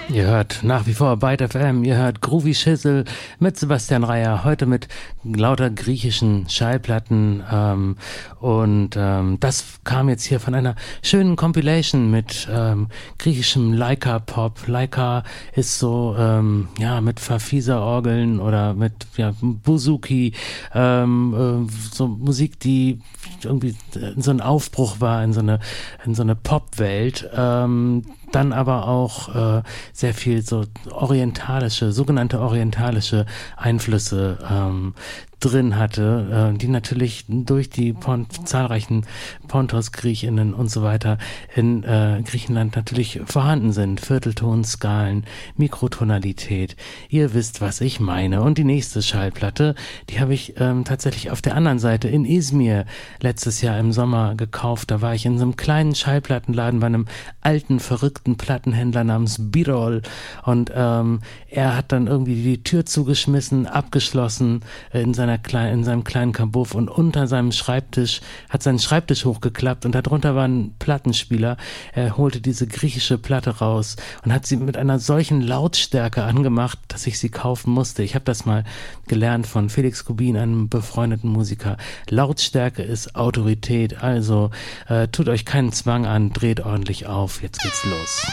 Ihr hört nach wie vor Byte FM, ihr hört Groovy Schissel mit Sebastian Reier, heute mit lauter griechischen Schallplatten das kam jetzt hier von einer schönen Compilation mit griechischem Laika-Pop. Laika ist so mit Farfisa-Orgeln oder mit Bouzouki, so Musik, die irgendwie so ein Aufbruch war in so eine Popwelt. Dann aber auch sehr viel so sogenannte orientalische Einflüsse drin hatte, die natürlich durch die zahlreichen Pontos-Griechinnen und so weiter in Griechenland natürlich vorhanden sind. Viertelton, Skalen, Mikrotonalität. Ihr wisst, was ich meine. Und die nächste Schallplatte, die habe ich tatsächlich auf der anderen Seite in Izmir letztes Jahr im Sommer gekauft. Da war ich in so einem kleinen Schallplattenladen bei einem alten, verrückten Plattenhändler namens Birol und er hat dann irgendwie die Tür zugeschmissen, abgeschlossen in seinem kleinen Kabuff und unter seinem Schreibtisch, hat seinen Schreibtisch hochgeklappt und darunter war ein Plattenspieler. Er holte diese griechische Platte raus und hat sie mit einer solchen Lautstärke angemacht, dass ich sie kaufen musste. Ich habe das mal gelernt von Felix Kubin, einem befreundeten Musiker. Lautstärke ist Autorität, also tut euch keinen Zwang an, dreht ordentlich auf. Jetzt geht's los.